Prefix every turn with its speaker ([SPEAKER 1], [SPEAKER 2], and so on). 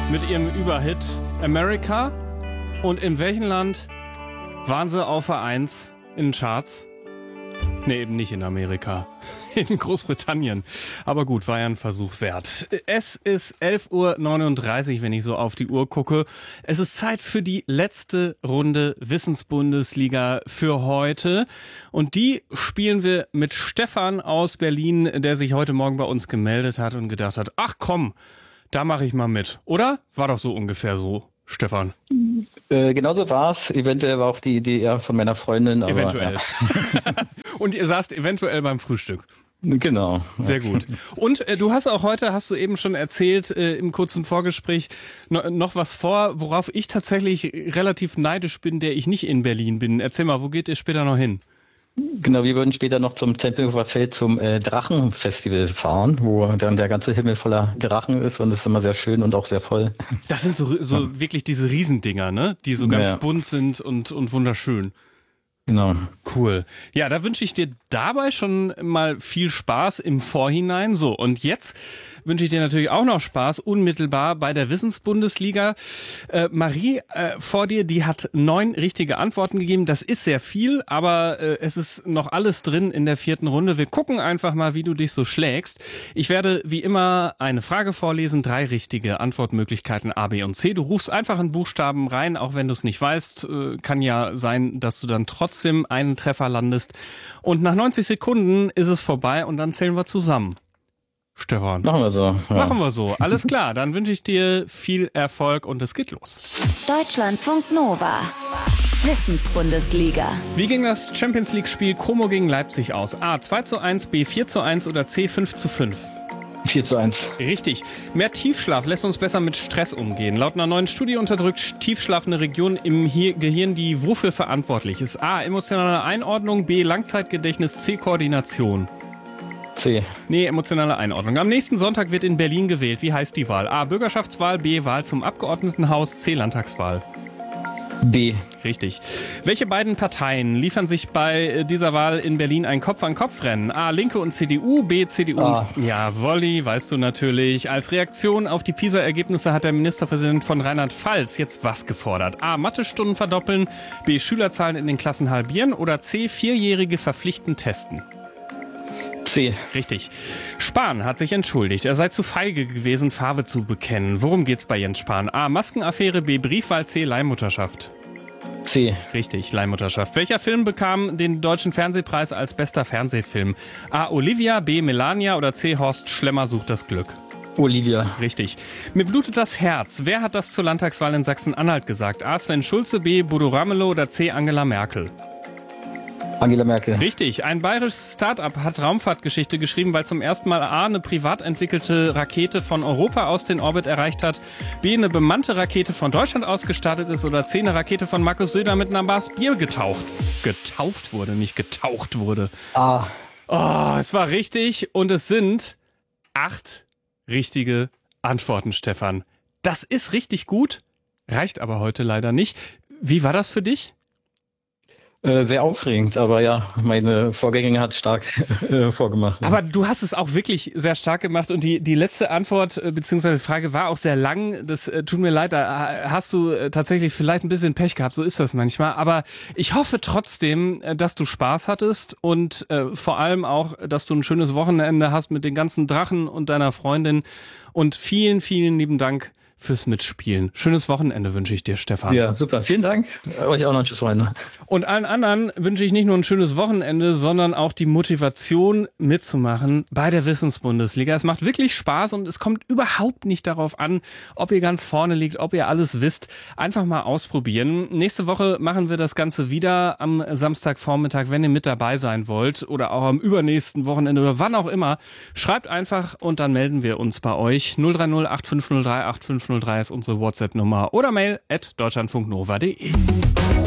[SPEAKER 1] mit ihrem Überhit America. Und in welchem Land waren sie auf der 1 in den Charts? Nee, eben nicht in Amerika. In Großbritannien. Aber gut, war ja ein Versuch wert. Es ist 11:39 Uhr, wenn ich so auf die Uhr gucke. Es ist Zeit für die letzte Runde Wissensbundesliga für heute. Und die spielen wir mit Stefan aus Berlin, der sich heute Morgen bei uns gemeldet hat und gedacht hat, ach komm, da mache ich mal mit. Oder? War doch so ungefähr so, Stefan.
[SPEAKER 2] Genauso war es. Eventuell war auch die Idee eher von meiner Freundin. Aber,
[SPEAKER 1] eventuell.
[SPEAKER 2] Ja.
[SPEAKER 1] Und ihr saßt eventuell beim Frühstück.
[SPEAKER 2] Genau.
[SPEAKER 1] Sehr gut. Und du hast auch heute, hast du eben schon erzählt, im kurzen Vorgespräch, noch was vor, worauf ich tatsächlich relativ neidisch bin, der ich nicht in Berlin bin. Erzähl mal, wo geht ihr später noch hin?
[SPEAKER 2] Genau, wir würden später noch zum Tempelhofer Feld zum Drachenfestival fahren, wo dann der ganze Himmel voller Drachen ist und es ist immer sehr schön und auch sehr voll.
[SPEAKER 1] Das sind so wirklich diese Riesendinger, ne? Die so ganz bunt sind und wunderschön.
[SPEAKER 2] Genau.
[SPEAKER 1] Cool. Ja, da wünsche ich dir dabei schon mal viel Spaß im Vorhinein. So, und jetzt wünsche ich dir natürlich auch noch Spaß unmittelbar bei der Wissensbundesliga. Marie vor dir, die hat 9 richtige Antworten gegeben. Das ist sehr viel, aber es ist noch alles drin in der 4. Runde. Wir gucken einfach mal, wie du dich so schlägst. Ich werde wie immer eine Frage vorlesen, 3 richtige Antwortmöglichkeiten A, B und C. Du rufst einfach einen Buchstaben rein, auch wenn du es nicht weißt. Kann ja sein, dass du dann trotzdem einen Treffer landest. Und nach 90 Sekunden ist es vorbei und dann zählen wir zusammen. Stefan.
[SPEAKER 2] Machen wir so. Ja.
[SPEAKER 1] Machen wir so. Alles klar. Dann wünsche ich dir viel Erfolg und es geht los.
[SPEAKER 3] Deutschlandfunk Nova. Wissensbundesliga.
[SPEAKER 1] Wie ging das Champions League-Spiel Como gegen Leipzig aus? A 2:1, B 4:1 oder C 5:5?
[SPEAKER 2] 4:1.
[SPEAKER 1] Richtig. Mehr Tiefschlaf lässt uns besser mit Stress umgehen. Laut einer neuen Studie unterdrückt Tiefschlaf eine Region im Gehirn, die wofür verantwortlich ist? A. Emotionale Einordnung, B. Langzeitgedächtnis, C. Koordination.
[SPEAKER 2] C.
[SPEAKER 1] Nee, emotionale Einordnung. Am nächsten Sonntag wird in Berlin gewählt. Wie heißt die Wahl? A. Bürgerschaftswahl, B. Wahl zum Abgeordnetenhaus, C. Landtagswahl.
[SPEAKER 2] B.
[SPEAKER 1] Richtig. Welche beiden Parteien liefern sich bei dieser Wahl in Berlin ein Kopf-an-Kopf-Rennen? A. Linke und CDU, B. CDU. Ja, Wolli, weißt du natürlich. Als Reaktion auf die PISA-Ergebnisse hat der Ministerpräsident von Rheinland-Pfalz jetzt was gefordert? A. Mathestunden verdoppeln, B. Schülerzahlen in den Klassen halbieren oder C. 4-Jährige verpflichtend testen?
[SPEAKER 2] C.
[SPEAKER 1] Richtig. Spahn hat sich entschuldigt. Er sei zu feige gewesen, Farbe zu bekennen. Worum geht's bei Jens Spahn? A. Maskenaffäre, B. Briefwahl, C. Leihmutterschaft.
[SPEAKER 2] C.
[SPEAKER 1] Richtig, Leihmutterschaft. Welcher Film bekam den Deutschen Fernsehpreis als bester Fernsehfilm? A. Olivia, B. Melania oder C. Horst Schlemmer sucht das Glück?
[SPEAKER 2] Olivia.
[SPEAKER 1] Richtig. Mir blutet das Herz. Wer hat das zur Landtagswahl in Sachsen-Anhalt gesagt? A. Sven Schulze, B. Bodo Ramelow oder C. Angela Merkel?
[SPEAKER 2] Angela Merkel.
[SPEAKER 1] Richtig. Ein bayerisches Start-up hat Raumfahrtgeschichte geschrieben, weil zum ersten Mal A. eine privat entwickelte Rakete von Europa aus den Orbit erreicht hat, B. eine bemannte Rakete von Deutschland aus gestartet ist oder C. eine Rakete von Markus Söder mit einem Glas Bier getauft wurde, nicht getaucht wurde.
[SPEAKER 2] A.
[SPEAKER 1] Oh, es war richtig und es sind 8 richtige Antworten, Stefan. Das ist richtig gut, reicht aber heute leider nicht. Wie war das für dich?
[SPEAKER 2] Sehr aufregend, aber ja, meine Vorgängerin hat stark vorgemacht.
[SPEAKER 1] Aber du hast es auch wirklich sehr stark gemacht und die letzte Antwort bzw. Frage war auch sehr lang. Das tut mir leid, da hast du tatsächlich vielleicht ein bisschen Pech gehabt, so ist das manchmal. Aber ich hoffe trotzdem, dass du Spaß hattest und vor allem auch, dass du ein schönes Wochenende hast mit den ganzen Drachen und deiner Freundin. Und vielen, vielen lieben Dank fürs Mitspielen. Schönes Wochenende wünsche ich dir, Stefan.
[SPEAKER 2] Ja, super. Vielen Dank. Euch auch noch ein schönes Wochenende.
[SPEAKER 1] Und allen anderen wünsche ich nicht nur ein schönes Wochenende, sondern auch die Motivation mitzumachen bei der Wissensbundesliga. Es macht wirklich Spaß und es kommt überhaupt nicht darauf an, ob ihr ganz vorne liegt, ob ihr alles wisst. Einfach mal ausprobieren. Nächste Woche machen wir das Ganze wieder am Samstagvormittag, wenn ihr mit dabei sein wollt oder auch am übernächsten Wochenende oder wann auch immer. Schreibt einfach und dann melden wir uns bei euch. 030 8503 8503 ist unsere WhatsApp-Nummer oder mail@deutschlandfunknova.de.